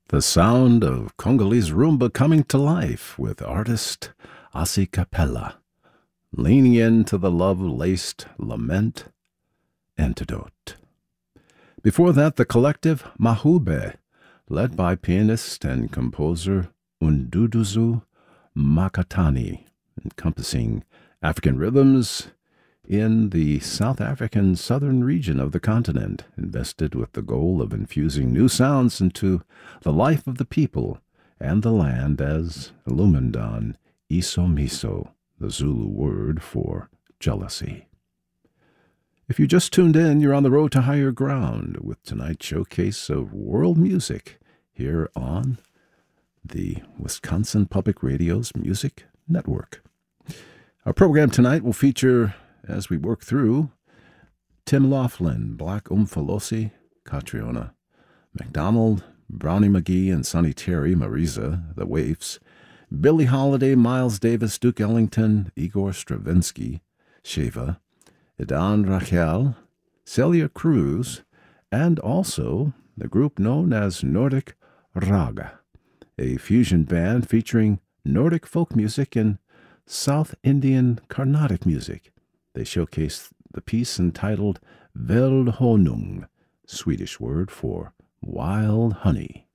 The sound of Congolese rumba coming to life with artist Asi Capella, leaning into the love-laced lament antidote. Before that, the collective Mahube, led by pianist and composer Unduduzu Makatani, encompassing African rhythms in the South African southern region of the continent, invested with the goal of infusing new sounds into the life of the people and the land as illumined on Isomiso, the Zulu word for jealousy. If you just tuned in, you're on the road to higher ground with tonight's showcase of world music here on the Wisconsin Public Radio's Music Network. Our program tonight will feature, as we work through, Tim Laughlin, Black Umfalosi, Catriona, McDonald, Brownie McGee, and Sonny Terry, Marisa, The Waifs, Billie Holiday, Miles Davis, Duke Ellington, Igor Stravinsky, Sheva, Idan Rachel, Celia Cruz, and also the group known as Nordic Raga, a fusion band featuring Nordic folk music and South Indian Carnatic music. They showcase the piece entitled Veldhonung, Swedish word for wild honey.